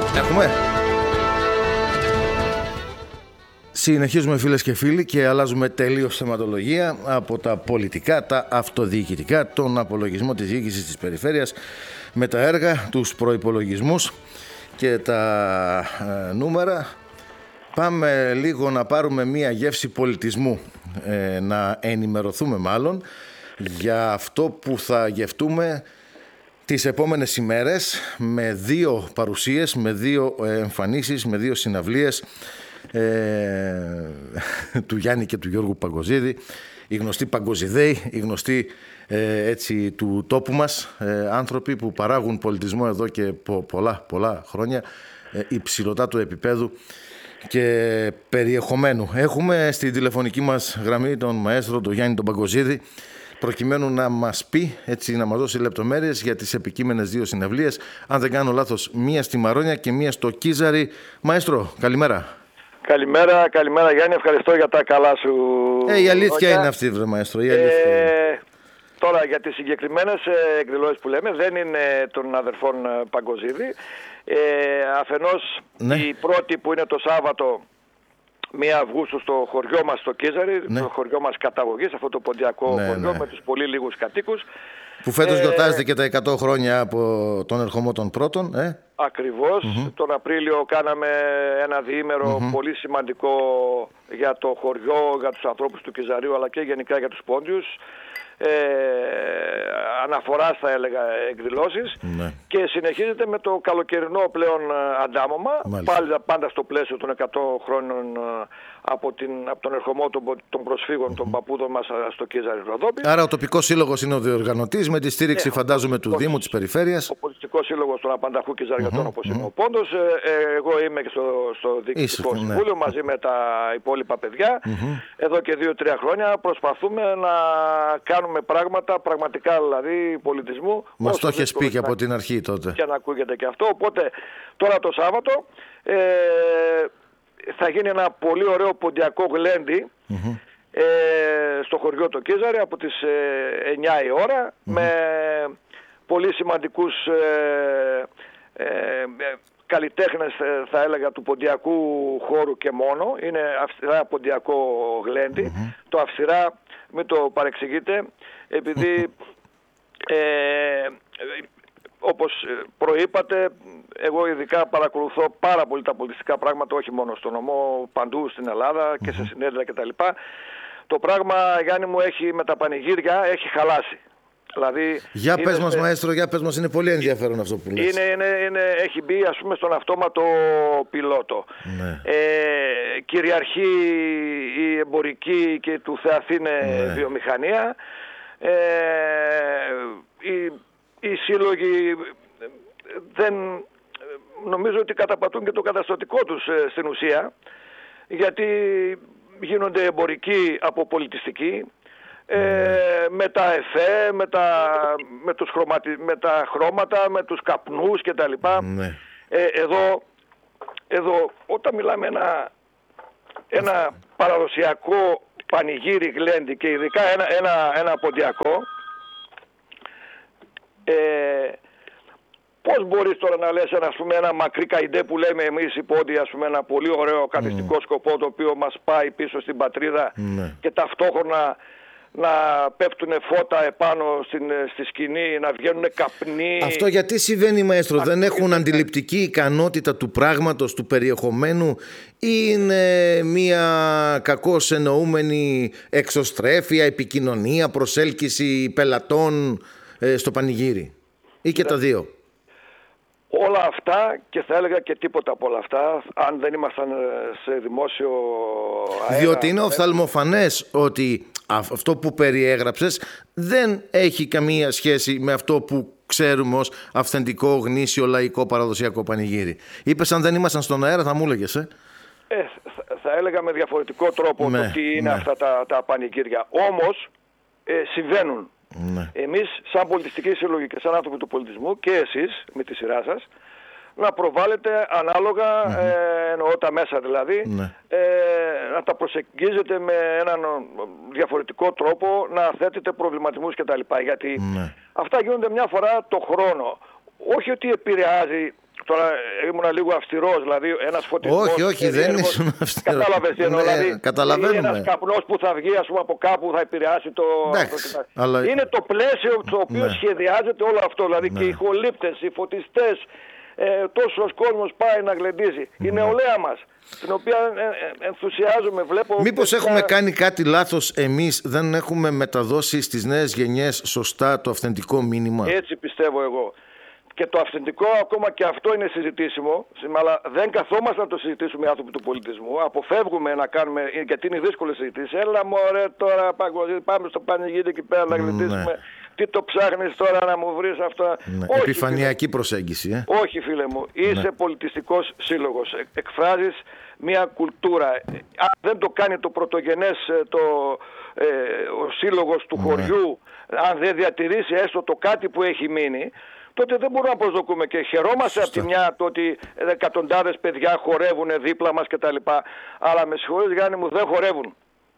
Έχουμε. Συνεχίζουμε φίλες και φίλοι και αλλάζουμε τελείως θεματολογία από τα πολιτικά, τα αυτοδιοικητικά, τον απολογισμό της διοίκησης της περιφέρειας με τα έργα, τους προϋπολογισμούς και τα νούμερα. Πάμε λίγο να πάρουμε μία γεύση πολιτισμού, να ενημερωθούμε μάλλον για αυτό που θα γευτούμε τις επόμενες ημέρες με δύο παρουσίες, με δύο εμφανίσεις, με δύο συναυλίες του Γιάννη και του Γιώργου Παγκοζίδη, οι γνωστοί Παγκοζιδαίοι, οι γνωστοί έτσι του τόπου μας, άνθρωποι που παράγουν πολιτισμό εδώ και πολλά χρόνια, υψηλωτάτου επίπεδου και περιεχομένου. Έχουμε στη τηλεφωνική μας γραμμή τον μαέστρο, τον Γιάννη τον Παγκοζίδη, προκειμένου να μας πει, έτσι, να μας δώσει λεπτομέρειες για τις επικείμενες δύο συναυλίες. Αν δεν κάνω λάθος, μία στη Μαρόνια και μία στο Κίζαρι. Μαέστρο, καλημέρα. Καλημέρα Γιάννη, ευχαριστώ για τα καλά σου. Η αλήθεια είναι αυτή, βρε μαέστρο, η αλήθεια. Τώρα για τις συγκεκριμένες εκδηλώσεις που λέμε, δεν είναι των αδερφών Παγκοζίδη. Αφενός η πρώτη που είναι το Σάββατο 1 Αυγούστου στο χωριό μας στο Κίζαρι, το χωριό μας καταγωγής, αυτό το ποντιακό χωριό με τους πολύ λίγους κατοίκους. Που φέτος γιορτάζεται και τα 100 χρόνια από τον ερχομό των πρώτων. Ακριβώς. Τον Απρίλιο κάναμε ένα διήμερο πολύ σημαντικό για το χωριό, για τους ανθρώπους του Κιζαρίου, αλλά και γενικά για τους πόντιους. Αναφοράς θα έλεγα εκδηλώσεις και συνεχίζεται με το καλοκαιρινό πλέον αντάμωμα, πάλι πάντα στο πλαίσιο των 100 χρόνων από τον ερχομό των προσφύγων των παππούδων μας στο Κίζαρι Ροδόπη. Άρα ο τοπικός σύλλογος είναι ο διοργανωτής με τη στήριξη φαντάζομαι του Δήμου της Περιφέρειας. Ο πολιτικός σύλλογος των Απανταχού Κιζαριωτών όπως είναι ο Πόντος. Εγώ είμαι και στο Διοικητικό Συμβούλιο μαζί με τα υπόλοιπα παιδιά. Εδώ και 2-3 χρόνια προσπαθούμε να κάνουμε πράγματα πραγματικά δηλαδή πολιτισμού. Μας το έχεις πει και από την αρχή τότε. Και να ακούγεται και αυτό. Οπότε τώρα το Σάββατο θα γίνει ένα πολύ ωραίο ποντιακό γλέντι στο χωριό το Κίζαρι από τις 9 η ώρα με πολύ σημαντικούς καλλιτέχνες θα έλεγα του ποντιακού χώρου και μόνο. Είναι αυστηρά ποντιακό γλέντι. Το αυστηρά μην το παρεξηγείτε επειδή όπως προείπατε, εγώ ειδικά παρακολουθώ πάρα πολύ τα πολιτιστικά πράγματα, όχι μόνο στο νομό, παντού στην Ελλάδα και σε συνέδρια κτλ. Το πράγμα, Γιάννη μου, με τα πανηγύρια έχει χαλάσει. Δηλαδή, για πες μας μαέστρο, για πες μας, είναι πολύ ενδιαφέρον αυτό που λες. Έχει μπει ας πούμε στον αυτόματο πιλότο. Κυριαρχεί η εμπορική και του Θεαθήνε βιομηχανία. Οι σύλλογοι δεν νομίζω ότι καταπατούν και το καταστατικό τους στην ουσία, γιατί γίνονται εμπορικοί από πολιτιστικοί, με τα εφέ, με τα χρώματα, με τους καπνούς κτλ. Εδώ όταν μιλάμε ένα παραδοσιακό πανηγύρι γλέντι και ειδικά ένα ποντιακό, πώς μπορείς τώρα να λες ένα μακρύ καϊντέ που λέμε εμείς οι πόντιοι, ένα πολύ ωραίο καθιστικό σκοπό το οποίο μας πάει πίσω στην πατρίδα και ταυτόχρονα να πέφτουν φώτα επάνω στη σκηνή, να βγαίνουν καπνοί. Αυτό γιατί συμβαίνει μαέστρο? Δεν έχουν αντιληπτική ικανότητα του πράγματος, του περιεχομένου, ή είναι μια κακώς εννοούμενη εξωστρέφεια, επικοινωνία, προσέλκυση πελατών στο πανηγύρι, ή και τα δύο? Όλα αυτά και θα έλεγα και τίποτα από όλα αυτά, αν δεν ήμασταν σε δημόσιο αέρα. Διότι είναι οφθαλμοφανές ότι αυτό που περιέγραψες δεν έχει καμία σχέση με αυτό που ξέρουμε ως αυθεντικό, γνήσιο, λαϊκό, παραδοσιακό πανηγύρι. Είπες αν δεν ήμασταν στον αέρα θα μου έλεγες, Θα έλεγα με διαφορετικό τρόπο το τι είναι αυτά τα πανηγύρια. Όμως συμβαίνουν. Εμείς σαν πολιτιστική συλλογή και σαν άνθρωποι του πολιτισμού και εσείς με τη σειρά σας να προβάλλετε ανάλογα, εννοώ τα μέσα δηλαδή, να τα προσεγγίζετε με έναν διαφορετικό τρόπο, να θέτετε προβληματισμούς κτλ. Γιατί αυτά γίνονται μια φορά το χρόνο. Όχι ότι επηρεάζει τώρα ήμουν λίγο αυστηρός, δηλαδή ένας φωτισμός. Όχι, δεν ήσουν αυστηρός. Κατάλαβες τι εννοώ, δηλαδή. Καταλαβαίνουμε. Ένας καπνός που θα βγει, ας πούμε, από κάπου θα επηρεάσει το. Αλλά... Είναι το πλαίσιο το οποίο σχεδιάζεται όλο αυτό. Δηλαδή και οι ηχολήπτες, οι φωτιστές, τόσος κόσμος πάει να γλεντήσει. Η νεολαία μας, την οποία ενθουσιάζομαι, βλέπω. Μήπως έχουμε κάνει κάτι λάθος εμείς, δεν έχουμε μεταδώσει στις νέες γενιές σωστά το αυθεντικό μήνυμα? Έτσι πιστεύω εγώ. Και το αυθεντικό, ακόμα και αυτό είναι συζητήσιμο, αλλά δεν καθόμαστε να το συζητήσουμε οι άνθρωποι του πολιτισμού. Αποφεύγουμε να κάνουμε, γιατί είναι δύσκολη συζήτηση. Έλα μωρέ τώρα, πάμε στο πανηγύρι εκεί πέρα να γλεντήσουμε. Τι το ψάχνεις τώρα να μου βρεις αυτά? Όχι, επιφανειακή προσέγγιση. Όχι, φίλε μου. Είσαι πολιτιστικός σύλλογος. Εκφράζεις μια κουλτούρα. Αν δεν το κάνει το πρωτογενές ο σύλλογος του χωριού, αν δεν διατηρήσει έστω το κάτι που έχει μείνει, τότε δεν μπορούμε να προσδοκούμε. Και χαιρόμαστε από τη μια το ότι εκατοντάδες παιδιά χορεύουν δίπλα μας κτλ. Αλλά με συγχωρείς, Γιάννη μου, δεν χορεύουν.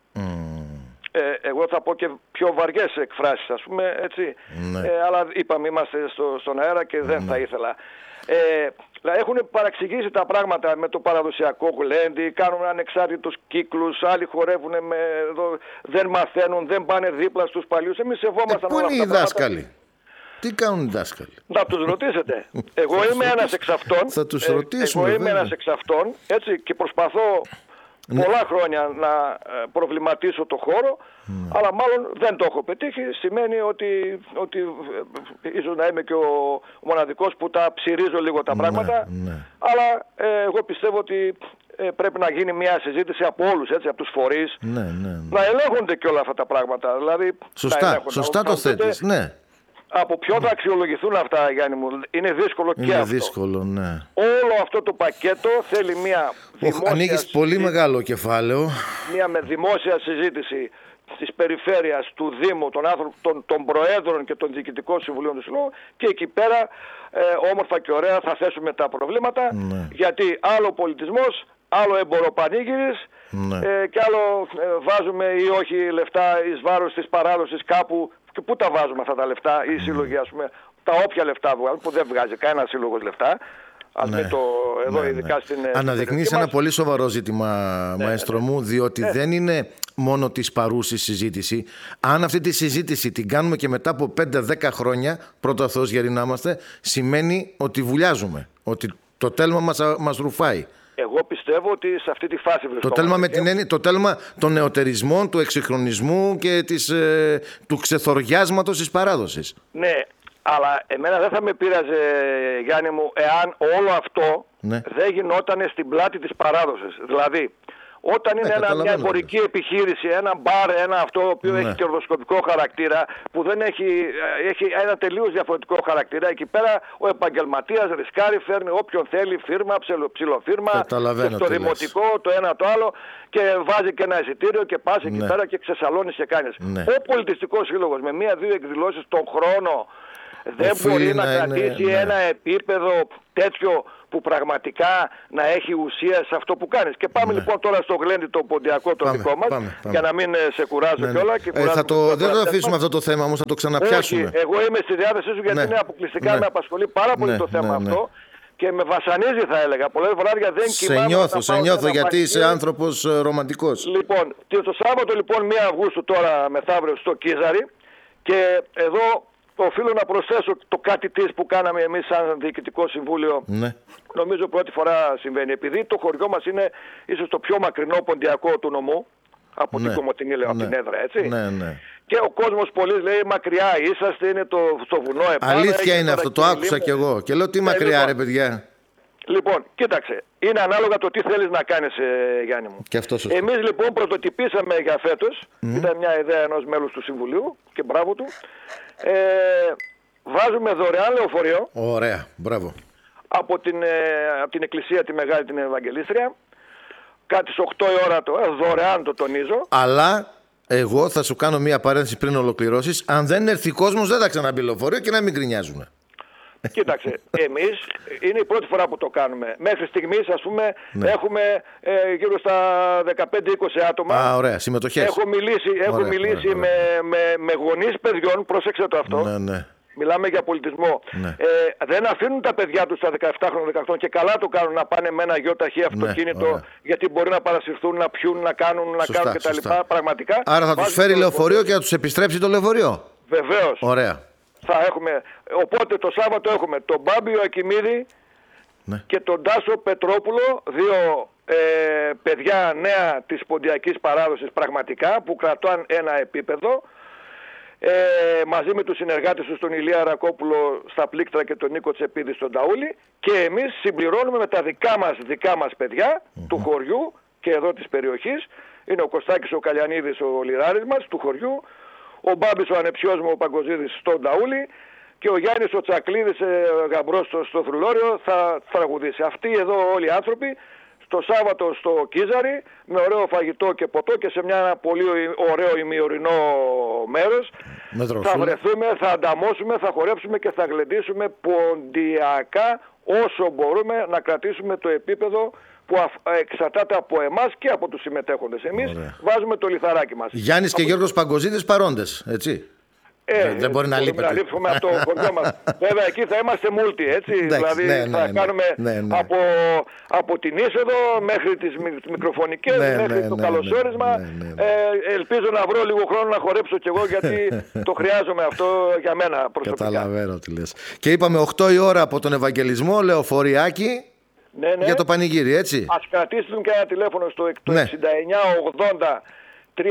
Εγώ θα πω και πιο βαριές εκφράσεις, ας πούμε, έτσι. Αλλά είπαμε, είμαστε στον αέρα και δεν θα ήθελα. Έχουν παραξηγήσει τα πράγματα με το παραδοσιακό γλέντι, κάνουν ανεξάρτητους κύκλους, άλλοι χορεύουν, δεν μαθαίνουν, δεν πάνε δίπλα στους παλιούς. Εμείς σεβόμασταν όλα αυτά. Πού είναι οι δάσκαλοι? Τι κάνουν οι δάσκαλοι? Να τους ρωτήσετε. Εγώ είμαι ένας εξ αυτών. Θα τους ρωτήσουμε. Εγώ είμαι ένας εξ αυτών, έτσι, και προσπαθώ πολλά χρόνια να προβληματίσω το χώρο, αλλά μάλλον δεν το έχω πετύχει. Σημαίνει ότι ίσως να είμαι και ο μοναδικός που τα ψηρίζω λίγο τα πράγματα, αλλά εγώ πιστεύω ότι πρέπει να γίνει μια συζήτηση από όλους, έτσι, από τους φορείς, να ελέγχονται και όλα αυτά τα πράγματα. Δηλαδή, σωστά το θέτεις, ναι. Από ποιο θα αξιολογηθούν αυτά, Γιάννη μου? Είναι δύσκολο και αυτό. Είναι δύσκολο, ναι. Όλο αυτό το πακέτο θέλει μια δημόσια ανοίγεις πολύ μεγάλο κεφάλαιο. Μια με δημόσια συζήτηση της περιφέρειας, του Δήμου, των Προέδρων και των Διοικητικών Συμβουλίων του Συλλόγου, και εκεί πέρα όμορφα και ωραία θα θέσουμε τα προβλήματα, γιατί άλλο πολιτισμός, άλλο εμποροπανήγυρης, και άλλο βάζουμε ή όχι λεφτά εις βάρος της παράδοσης κάπου. Και πού τα βάζουμε αυτά τα λεφτά, οι σύλλογοι, ας πούμε, τα όποια λεφτά βγάζουν, που δεν βγάζει κανένα σύλλογος λεφτά. Ειδικά στην. Αναδεικνύεις ένα πολύ σοβαρό ζήτημα, μαέστρο μου, διότι δεν είναι μόνο της παρούσης συζήτηση. Αν αυτή τη συζήτηση την κάνουμε και μετά από 5-10 χρόνια, πρώτα Θεός γεροί να είμαστε, σημαίνει ότι βουλιάζουμε, ότι το τέλμα μας ρουφάει. Εγώ πιστεύω ότι σε αυτή τη φάση βρισκόμαστε. Το τέλμα των νεωτερισμών, του εξυγχρονισμού και του ξεθοριάσματος της παράδοσης. Ναι, αλλά εμένα δεν θα με πείραζε, Γιάννη μου, εάν όλο αυτό δεν γινόταν στην πλάτη της παράδοσης. Δηλαδή, όταν είναι μια εμπορική επιχείρηση, ένα μπαρ, ένα αυτό το οποίο έχει κερδοσκοπικό χαρακτήρα, που δεν έχει ένα τελείως διαφορετικό χαρακτήρα, εκεί πέρα ο επαγγελματίας ρισκάρει, φέρνει όποιον θέλει, φίρμα, ψιλοφίρμα, στο δημοτικό, το ένα το άλλο, και βάζει και ένα εισιτήριο και πας εκεί πέρα και ξεσαλώνεις και κάνεις. Ο πολιτιστικός σύλλογος με μία-δύο εκδηλώσεις τον χρόνο δεν μπορεί να κρατήσει ένα επίπεδο τέτοιο που πραγματικά να έχει ουσία σε αυτό που κάνεις. Και πάμε λοιπόν τώρα στο γλέντι το ποντιακό το δικό μας, για να μην σε κουράζω κιόλα. Δεν θα το αφήσουμε αυτό το θέμα όμως, θα το ξαναπιάσουμε. Όχι, εγώ είμαι στη διάθεσή σου, γιατί είναι αποκλειστικά, με απασχολεί πάρα πολύ το θέμα αυτό. Και με βασανίζει, θα έλεγα. Πολλές βράδια δεν κοιμάμαι. Σε νιώθω γιατί είσαι άνθρωπος ρομαντικός. Λοιπόν, το Σάββατο λοιπόν 1 Αυγούστου τώρα μεθαύριο στο Κίζαρι, και εδώ οφείλω να προσθέσω το κάτι της που κάναμε εμείς σαν Διοικητικό Συμβούλιο. Νομίζω πρώτη φορά συμβαίνει. Επειδή το χωριό μας είναι ίσως το πιο μακρινό ποντιακό του νομού, από την Κομοτηνή, λέω, από την έδρα, έτσι. Και ο κόσμος πολύ λέει μακριά είσαστε, είναι στο βουνό επάνω. Αλήθεια είναι αυτό, το άκουσα κι εγώ. Και λέω τι μακριά ρε παιδιά. Λοιπόν, κοίταξε, είναι ανάλογα το τι θέλεις να κάνεις, Γιάννη μου. Εμείς λοιπόν πρωτοτυπήσαμε για φέτος, ήταν μια ιδέα ενός μέλους του Συμβουλίου και μπράβο του, βάζουμε δωρεάν λεωφορείο. Ωραία, μπράβο. Από την εκκλησία τη Μεγάλη, την Ευαγγελίστρια, κάτι στις 8 η ώρα, δωρεάν, το τονίζω. Αλλά εγώ θα σου κάνω μια παρένθεση πριν ολοκληρώσεις. Αν δεν έρθει κόσμος δεν θα ξαναμπεί λεωφορείο, και να μην γκρινιάζουμε. Κοίταξε, εμείς είναι η πρώτη φορά που το κάνουμε. Μέχρι στιγμής, ας πούμε, έχουμε γύρω στα 15-20 άτομα. Α, ωραία, συμμετοχές. Έχω μιλήσει με γονείς παιδιών, πρόσεξε το αυτό. μιλάμε για πολιτισμό, δεν αφήνουν τα παιδιά τους στα 17 χρόνια, 18 και καλά το κάνουν να πάνε με ένα γεωταχή αυτοκίνητο, γιατί μπορεί να παρασυρθούν, να πιούν, να κάνουν κτλ. Πραγματικά. Άρα θα τους φέρει λεωφορείο και θα τους επιστρέψει το λεωφορείο. Βεβαίως. Ωραία. Θα έχουμε, οπότε το Σάββατο έχουμε τον Μπάμπη Ακιμίδη και τον Τάσο Πετρόπουλο, δύο παιδιά νέα της ποντιακής παράδοσης πραγματικά, που κρατούν ένα επίπεδο, μαζί με τους συνεργάτες τους, τον Ηλία Ρακόπουλο στα πλήκτρα και τον Νίκο Τσεπίδη στον ταούλι, και εμείς συμπληρώνουμε με τα δικά μας παιδιά του χωριού και εδώ της περιοχής. Είναι ο Κωστάκης ο Καλιανίδης, ο Λιράρης μας του χωριού, ο Μπάμπης ο ανεψιός μου ο Παγκοζίδης στον ταούλι και ο Γιάννης ο Τσακλίδης γαμπρός στο Θρουλόριο θα τραγουδήσει. Αυτοί εδώ όλοι οι άνθρωποι το Σάββατο στο Κίζαρι με ωραίο φαγητό και ποτό και σε ένα πολύ ωραίο ημιορεινό μέρος θα βρεθούμε, θα ανταμώσουμε, θα χορέψουμε και θα γλεντήσουμε ποντιακά όσο μπορούμε να κρατήσουμε το επίπεδο που εξαρτάται από εμάς και από τους συμμετέχοντες. Εμείς βάζουμε το λιθαράκι μας. Γιάννης και Γιώργος Παγκοζίδης παρόντες, έτσι. Δεν μπορεί να λείπει. Να λείψουμε από το χωριό μας. Βέβαια εκεί θα είμαστε μούλτι, έτσι. Δηλαδή θα κάνουμε από την είσοδο μέχρι τις μικροφωνικές, μέχρι το καλωσόρισμα. Ελπίζω να βρω λίγο χρόνο να χορέψω κι εγώ, γιατί το χρειάζομαι αυτό για μένα προσωπικά. Καταλαβαίνω τι λες. Και είπαμε 8 η ώρα από τον Ευαγγελισμό, λεωφοριάκι. Για το πανηγύρι, έτσι. Ας κρατήσουν και ένα τηλέφωνο στο 6980 320-382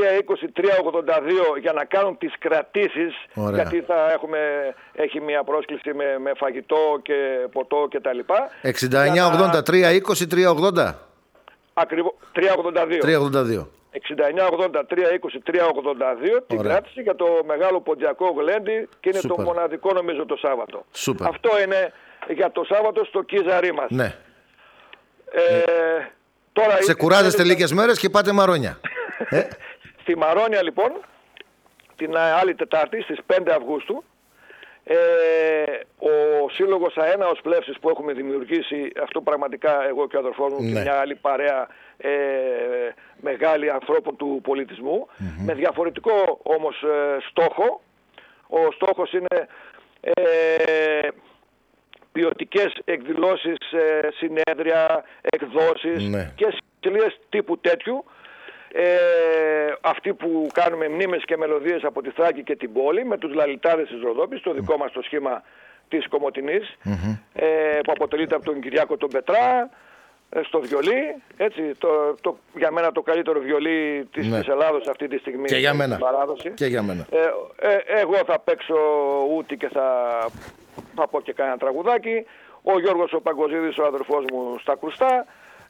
για να κάνουν τις κρατήσεις. Ωραία. Γιατί έχει μια πρόσκληση με φαγητό και ποτό και τα λοιπά. 6980 320-380. Ακριβώς, 382. 6980 320 382 την κράτηση για το μεγάλο ποντιακό γλέντι, και είναι το μοναδικό νομίζω το Σάββατο. Αυτό είναι για το Σάββατο στο Κίζαρί μας. Ναι. Τώρα κουράζεστε λίγες μέρες και πάτε Μαρόνια. Στη Μαρόνια λοιπόν την άλλη Τετάρτη στις 5 Αυγούστου ο Σύλλογος Αέναος Πλεύσης που έχουμε δημιουργήσει, αυτό πραγματικά εγώ και ο αδερφός μου και μια άλλη παρέα μεγάλη ανθρώπων του πολιτισμού, με διαφορετικό όμως στόχο. Ο στόχος είναι ποιοτικές εκδηλώσεις, συνέδρια, εκδόσεις και συνεδρίες τύπου τέτοιου. Αυτοί που κάνουμε μνήμες και μελωδίες από τη Θράκη και την πόλη με τους λαλιτάδες της Ροδόπης, το δικό μας το σχήμα της Κομοτηνής, που αποτελείται από τον Κυριάκο τον Πετρά στο βιολί, έτσι, για μένα το καλύτερο βιολί της Ελλάδος αυτή τη στιγμή. Και για μένα. Παράδοση. Και για μένα. Εγώ θα παίξω ούτι και θα πω και κανένα τραγουδάκι. Ο Γιώργος ο Παγκοζίδης, ο αδερφός μου, στα κρουστά.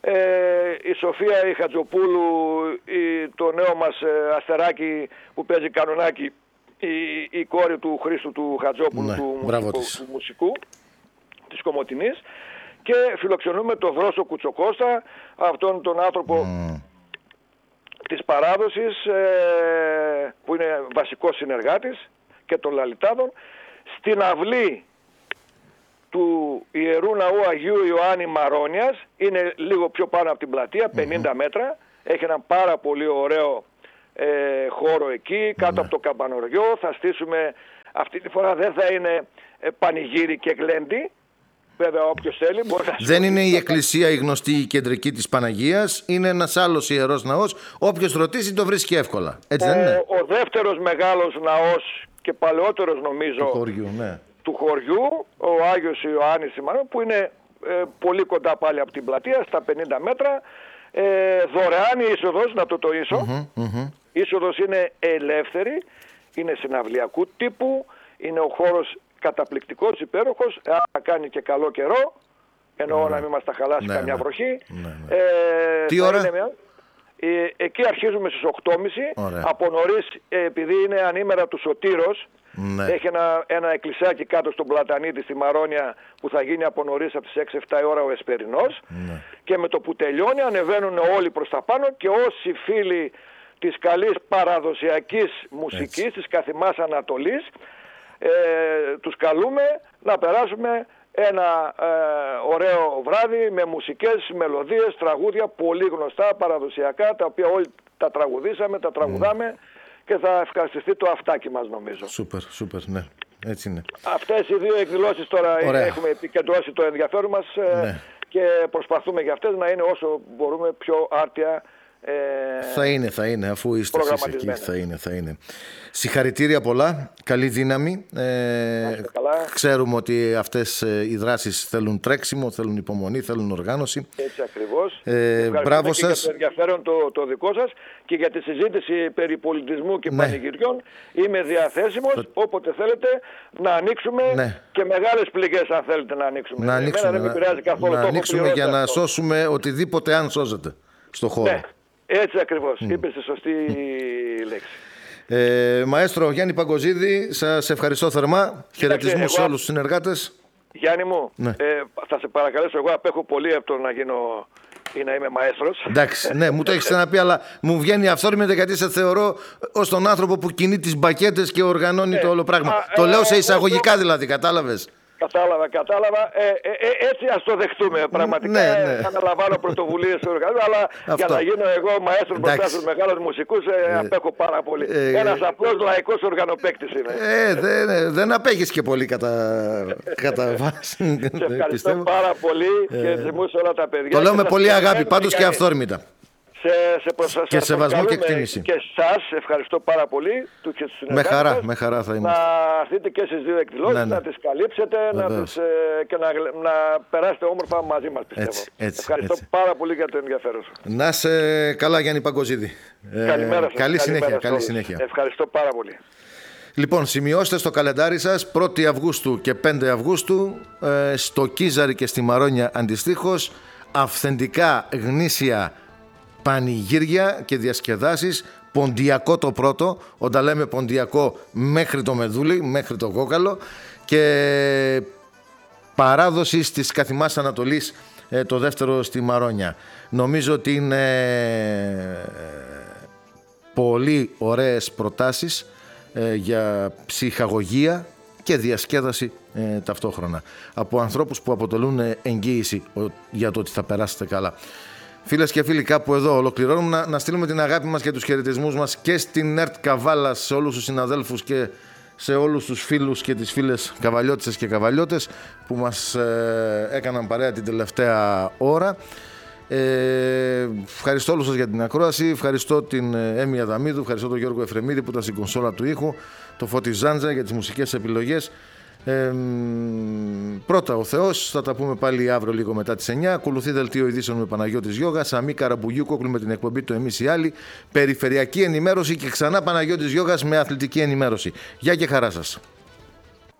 Η Σοφία η Χατζοπούλου, το νέο μας αστεράκι που παίζει κανονάκι, η κόρη του Χρήστου του Χατζόπουλου, του μουσικού της Κομοτηνής, και φιλοξενούμε τον Δρόσο Κουτσοκώστα, αυτόν τον άνθρωπο της παράδοσης, που είναι βασικός συνεργάτης και των λαλιτάδων, στην αυλή του Ιερού Ναού Αγίου Ιωάννη Μαρόνιας. Είναι λίγο πιο πάνω από την πλατεία, 50 μέτρα. Έχει ένα πάρα πολύ ωραίο χώρο εκεί, κάτω από το καμπανοριό. Θα στήσουμε, αυτή τη φορά δεν θα είναι πανηγύρι και γλέντι. Βέβαια όποιος θέλει μπορεί να... Δεν είναι η εκκλησία η γνωστή η κεντρική της Παναγίας, είναι ένας άλλος ιερός ναός. Όποιος ρωτήσει το βρίσκει εύκολα. Έτσι δεν είναι? Ο δεύτερος μεγάλος ναός και παλαιότερος νομίζω του χωριού, ο Άγιος Ιωάννης που είναι πολύ κοντά πάλι από την πλατεία, στα 50 μέτρα, δωρεάν η είσοδος, να το τονίσω. Η είσοδος είναι ελεύθερη, είναι συναυλιακού τύπου, είναι ο χώρος καταπληκτικός, υπέροχος, αν κάνει και καλό καιρό, εννοώ να μην μας τα χαλάσει καμιά βροχή. Τι ώρα? Εκεί αρχίζουμε στις 8.30. Από νωρίς, επειδή είναι ανήμερα του Σωτήρος, έχει ένα εκκλησάκι κάτω στον Πλατανίτη στη Μαρόνια που θα γίνει από νωρίς, από τις 6-7 η ώρα ο Εσπερινός, και με το που τελειώνει ανεβαίνουν όλοι προς τα πάνω, και όσοι φίλοι της καλής παραδοσιακής μουσικής, της καθημάς Ανατολής, τους καλούμε να περάσουμε ένα ωραίο βράδυ με μουσικές, μελωδίες, τραγούδια πολύ γνωστά, παραδοσιακά, τα οποία όλοι τα τραγουδήσαμε, τα τραγουδάμε, και θα ευχαριστηθεί το αυτάκι μας νομίζω. Σούπερ, ναι. Έτσι είναι. Αυτές οι δύο εκδηλώσεις τώρα έχουμε επικεντρώσει το ενδιαφέρον μας και προσπαθούμε για αυτές να είναι όσο μπορούμε πιο άρτια. Θα είναι, αφού είστε εσείς εκεί, θα είναι. Συγχαρητήρια πολλά, καλή δύναμη. Ξέρουμε ότι αυτές οι δράσεις θέλουν τρέξιμο, θέλουν υπομονή, θέλουν οργάνωση. Έτσι ακριβώς. Μπράβο σας. Και για το ενδιαφέρον το δικό σας και για τη συζήτηση περί πολιτισμού και πανηγυριών. Είμαι διαθέσιμος όποτε θέλετε να ανοίξουμε και μεγάλες πληγές αν θέλετε να ανοίξουμε. Να ανοίξουμε για να σώσουμε οτιδήποτε αν σώζεται στο χώρο. Έτσι ακριβώς. Είπες τη σωστή λέξη. Μαέστρο Γιάννη Παγκοζίδη, σας ευχαριστώ θερμά. Χαιρετισμούς σε όλους τους συνεργάτες. Γιάννη μου, θα σε παρακαλέσω, εγώ απέχω πολύ από το να γίνω ή να είμαι μαέστρος. Εντάξει, ναι, μου το έχεις ξαναπεί, αλλά μου βγαίνει αυθόρμητα γιατί σε θεωρώ ως τον άνθρωπο που κινεί τις μπακέτες και οργανώνει το όλο πράγμα. Το λέω σε εισαγωγικά δηλαδή, κατάλαβες. Κατάλαβα. Έτσι ας το δεχτούμε. Πραγματικά αναλαμβάνω πρωτοβουλίες στο οργανισμό, αλλά για να γίνω εγώ μαέστρος μπροστά στους μεγάλους μουσικούς απέχω πάρα πολύ. Ένας απλός λαϊκός οργανοπαίκτης είμαι. Δεν απέχεις και πολύ κατά βάση. Σε ευχαριστώ πάρα πολύ και σε όλα τα παιδιά. Το λέω με πολύ αγάπη, πάντως και αυθόρμητα. Και σεβασμό και εκτίμηση. Και σας ευχαριστώ πάρα πολύ. Με χαρά θα είμαστε. Να έρθετε και στις δύο εκδηλώσεις, να τις καλύψετε και να περάσετε όμορφα μαζί μας, πιστεύω. Ευχαριστώ πάρα πολύ για το ενδιαφέρον σας. Να είσαι καλά, Γιάννη Παγκοζίδη. Καλημέρα σας. Καλή συνέχεια. Ευχαριστώ πάρα πολύ. Λοιπόν, σημειώστε στο καλεντάρι σας 1η Αυγούστου και 5 Αυγούστου στο Κίζαρι και στη Μαρόνια αντιστοίχως αυθεντικά γνήσια πανηγύρια και διασκεδάσεις, ποντιακό το πρώτο, όταν λέμε ποντιακό μέχρι το Μεδούλι, μέχρι το Κόκαλο, και παράδοση στις Καθημάς Ανατολής το δεύτερο στη Μαρόνια. Νομίζω ότι είναι πολύ ωραίες προτάσεις για ψυχαγωγία και διασκέδαση ταυτόχρονα από ανθρώπους που αποτελούν εγγύηση για το ότι θα περάσετε καλά. Φίλες και φίλοι, κάπου εδώ ολοκληρώνουμε. Να στείλουμε την αγάπη μας και τους χαιρετισμούς μας και στην ΕΡΤ Καβάλα, σε όλους τους συναδέλφους και σε όλους τους φίλους και τις φίλες καβαλιώτισσες και καβαλιώτες που μας έκαναν παρέα την τελευταία ώρα. Ευχαριστώ όλους σας για την ακρόαση. Ευχαριστώ την Έμι Αδαμίδου, ευχαριστώ τον Γιώργο Εφρεμίδη που ήταν στην κονσόλα του ήχου, το Φώτη Ζάντζα για τις μουσικές επιλογές. Πρώτα ο Θεός, θα τα πούμε πάλι αύριο λίγο μετά τις 9. Ακολουθεί δελτίο ειδήσεων με Παναγιώτης Γιώγας, Σαμή Καραμπουγιούκοκλου με την εκπομπή του Εμείς οι Άλλοι, περιφερειακή ενημέρωση και ξανά Παναγιώτης Γιώγας με αθλητική ενημέρωση. Γεια και χαρά σας.